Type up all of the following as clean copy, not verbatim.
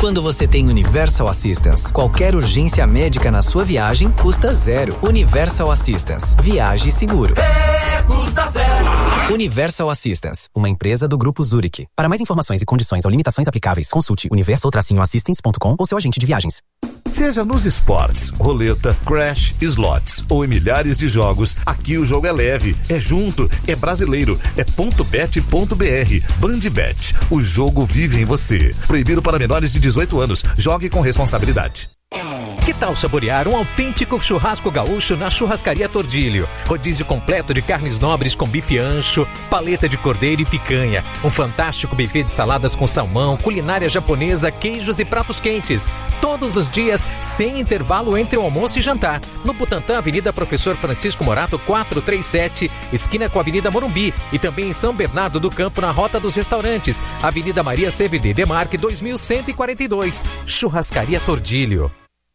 Quando você tem Universal Assistance, qualquer urgência médica na sua viagem custa zero. Universal Assistance. Viaje seguro. Custa zero. Universal Assistance, uma empresa do Grupo Zurich. Para mais informações e condições ou limitações aplicáveis, consulte universal-assistance.com ou seu agente de viagens. Seja nos esportes, roleta, crash, slots ou em milhares de jogos, aqui o jogo é leve, é junto, é brasileiro, é .bet.br. Bandbet, o jogo vive em você. Proibido para menores de 18 anos. Jogue com responsabilidade. Que tal saborear um autêntico churrasco gaúcho na Churrascaria Tordilho? Rodízio completo de carnes nobres com bife ancho, paleta de cordeiro e picanha. Um fantástico buffet de saladas com salmão, culinária japonesa, queijos e pratos quentes. Todos os dias, sem intervalo entre o almoço e jantar. No Butantã, Avenida Professor Francisco Morato, 437, esquina com a Avenida Morumbi. E também em São Bernardo do Campo, na Rota dos Restaurantes. Avenida Maria CVD Demarque, 2142. Churrascaria Tordilho.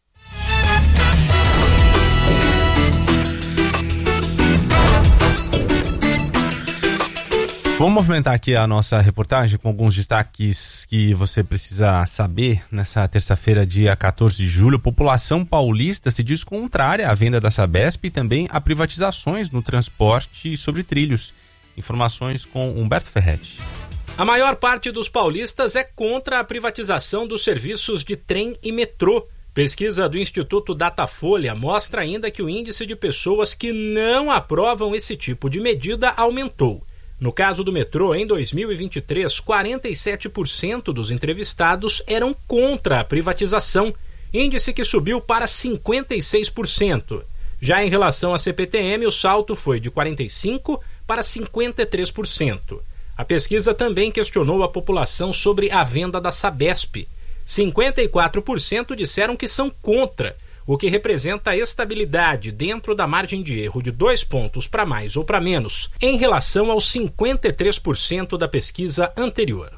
Vamos movimentar aqui a nossa reportagem com alguns destaques que você precisa saber. Nessa terça-feira, dia 14 de julho, a população paulista se diz contrária à venda da Sabesp e também a privatizações no transporte sobre trilhos. Informações com Humberto Ferretti. A maior parte dos paulistas é contra a privatização dos serviços de trem e metrô. Pesquisa do Instituto Datafolha mostra ainda que o índice de pessoas que não aprovam esse tipo de medida aumentou. No caso do metrô, em 2023, 47% dos entrevistados eram contra a privatização, índice que subiu para 56%. Já em relação à CPTM, o salto foi de 45% para 53%. A pesquisa também questionou a população sobre a venda da Sabesp. 54% disseram que são contra, o que representa a estabilidade dentro da margem de erro de 2 pontos para mais ou para menos, em relação aos 53% da pesquisa anterior.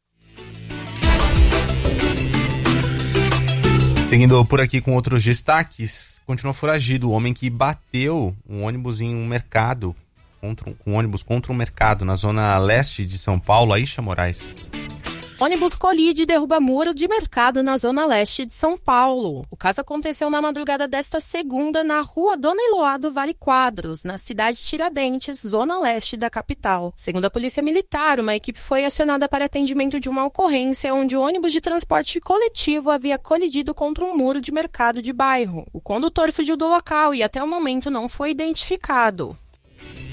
Seguindo por aqui com outros destaques, continua foragido o homem que bateu um ônibus em um mercado, um ônibus contra um mercado na zona leste de São Paulo. Aisha Moraes. Ônibus colide e derruba muro de mercado na zona leste de São Paulo. O caso aconteceu na madrugada desta segunda na rua Dona Eloá do Vale Quadros, na cidade de Tiradentes, zona leste da capital. Segundo a Polícia Militar, uma equipe foi acionada para atendimento de uma ocorrência onde o ônibus de transporte coletivo havia colidido contra um muro de mercado de bairro. O condutor fugiu do local e até o momento não foi identificado.